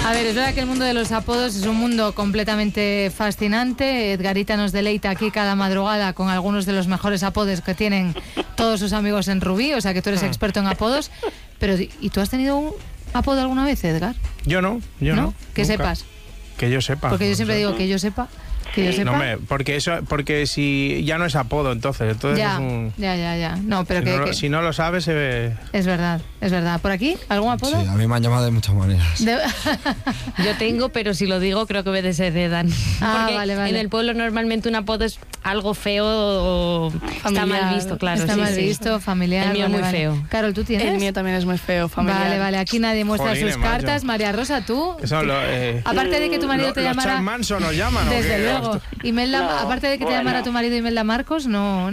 A ver, es verdad que el mundo de los apodos es un mundo completamente fascinante. Edgarita nos deleita aquí cada madrugada con algunos de los mejores apodos que tienen todos sus amigos en Rubí, o sea que tú eres experto en apodos. Pero, ¿y tú has tenido un apodo alguna vez, Edgar? Yo no. Que Nunca. sepas. Que yo sepa. Porque yo siempre digo que yo sepa. Que yo sepa. No, porque si ya no es apodo, entonces Ya, es un... ya. No, pero si no lo sabes, se ve... Es verdad. ¿Por aquí? ¿Algún apodo? Sí, a mí me han llamado de muchas maneras. Yo tengo, pero si lo digo creo que me desheredan. Porque vale. en el pueblo normalmente un apodo es algo feo o está mal visto, claro. Está mal visto, familiar. El mío muy feo. Carol, ¿tú tienes? El mío también es muy feo, familiar. Vale, aquí nadie muestra Jolines, sus cartas. macho. María Rosa, ¿tú? Aparte de que tu marido te llamara... ¿Los Charles Manson nos llaman? Desde luego. Imelda, aparte de que te llamara tu marido Imelda Marcos, no